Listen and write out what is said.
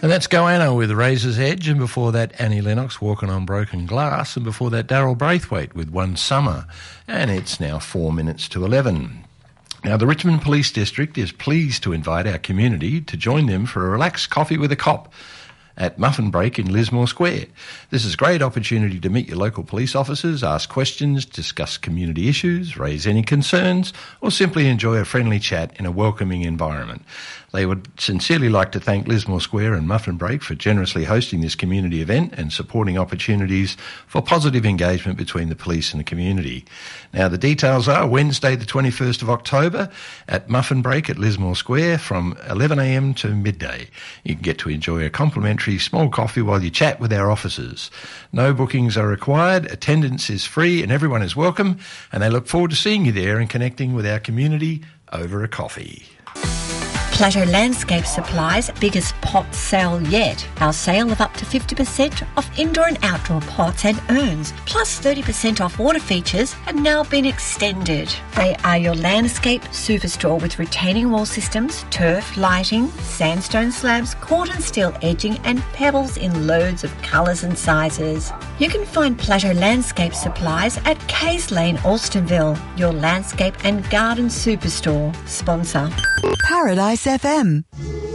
And that's Goanna with Razor's Edge, and before that Annie Lennox, Walking on Broken Glass, and before that Daryl Braithwaite with One Summer. And it's now 4 minutes to 11. Now, the Richmond Police District is pleased to invite our community to join them for a relaxed coffee with a cop at Muffin Break in Lismore Square. This is a great opportunity to meet your local police officers, ask questions, discuss community issues, raise any concerns, or simply enjoy a friendly chat in a welcoming environment. They would sincerely like to thank Lismore Square and Muffin Break for generously hosting this community event and supporting opportunities for positive engagement between the police and the community. Now, the details are Wednesday the 21st of October at Muffin Break at Lismore Square from 11am to midday. You can get to enjoy a complimentary small coffee while you chat with our officers. No bookings are required, attendance is free and everyone is welcome, and they look forward to seeing you there and connecting with our community over a coffee. Plateau Landscape Supplies' biggest pot sale yet. Our sale of up to 50% off indoor and outdoor pots and urns, plus 30% off water features, have now been extended. They are your landscape superstore with retaining wall systems, turf, lighting, sandstone slabs, cordon steel edging and pebbles in loads of colours and sizes. You can find Plateau Landscape Supplies at Kays Lane, Alstonville, your landscape and garden superstore. Sponsor. Paradise FM.